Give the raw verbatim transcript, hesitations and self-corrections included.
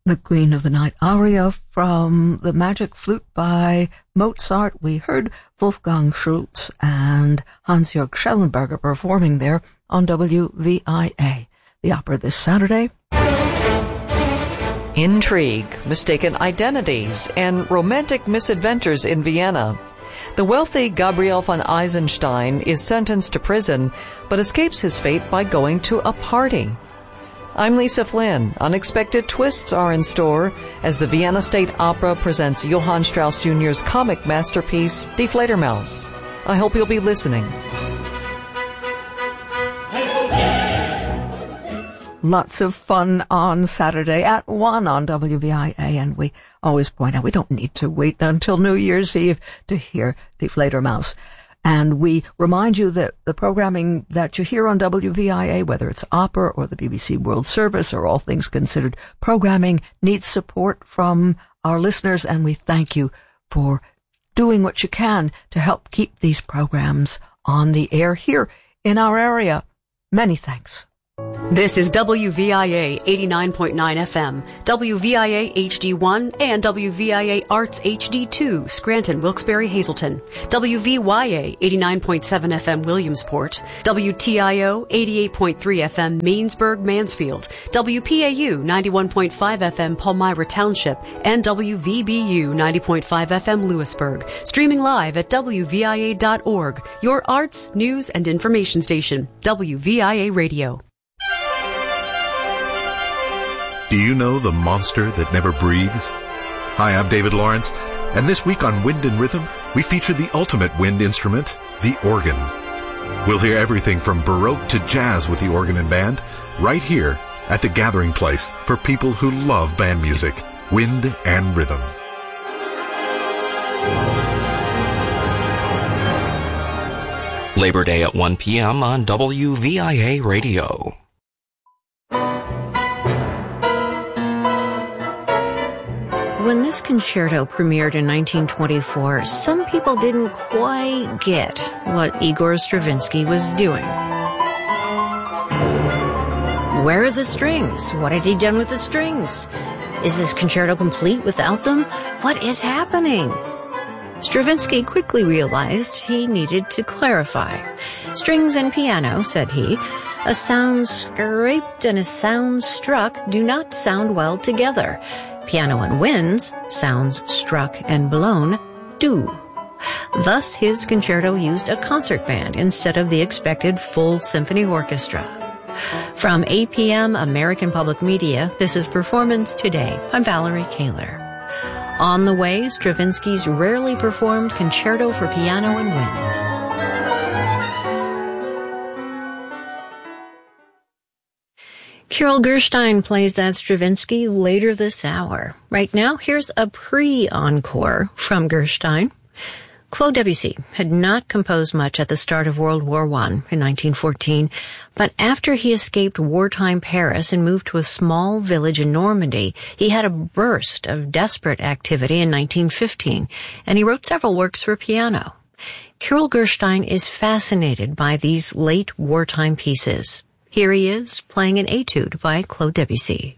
The Queen of the Night aria from The Magic Flute by Mozart. We heard Wolfgang Schultz and Hans-Jörg Schellenberger performing there on W V I A. The opera this Saturday. Intrigue, mistaken identities, and romantic misadventures in Vienna. The wealthy Gabriel von Eisenstein is sentenced to prison, but escapes his fate by going to a party. I'm Lisa Flynn. Unexpected twists are in store as the Vienna State Opera presents Johann Strauss Junior's comic masterpiece, Die Fledermaus. I hope you'll be listening. Lots of fun on Saturday at one on W V I A, and we always point out we don't need to wait until New Year's Eve to hear Die Fledermaus. And we remind you that the programming that you hear on W V I A, whether it's opera or the B B C World Service or All Things Considered programming, needs support from our listeners, and we thank you for doing what you can to help keep these programs on the air here in our area. Many thanks. This is W V I A eighty-nine point nine F M, W V I A H D one, and W V I A Arts H D two, Scranton, Wilkes-Barre, Hazleton, W V Y A eighty-nine point seven F M, Williamsport, W T I O eighty-eight point three F M, Mainsburg, Mansfield, W P A U ninety-one point five F M, Palmyra Township, and W V B U ninety point five F M, Lewisburg. Streaming live at W V I A dot org, your arts, news, and information station, W V I A Radio. Do you know the monster that never breathes? Hi, I'm David Lawrence, and this week on Wind and Rhythm, we feature the ultimate wind instrument, the organ. We'll hear everything from Baroque to jazz with the organ and band, right here at the gathering place for people who love band music, Wind and Rhythm. Labor Day at one p.m. on W V I A Radio. When this concerto premiered in nineteen twenty-four, some people didn't quite get what Igor Stravinsky was doing. Where are the strings? What had he done with the strings? Is this concerto complete without them? What is happening? Stravinsky quickly realized he needed to clarify. Strings and piano, said he, a sound scraped and a sound struck do not sound well together. Piano and winds, sounds struck and blown, do. Thus, his concerto used a concert band instead of the expected full symphony orchestra. From A P M American Public Media, this is Performance Today. I'm Valerie Kaler. On the way, Stravinsky's rarely performed concerto for piano and winds. Carol Gerstein plays that Stravinsky later this hour. Right now, here's a pre-encore from Gerstein. Claude Debussy had not composed much at the start of World War One in nineteen fourteen, but after he escaped wartime Paris and moved to a small village in Normandy, he had a burst of desperate activity in nineteen fifteen, and he wrote several works for piano. Carol Gerstein is fascinated by these late wartime pieces. Here he is playing an etude by Claude Debussy.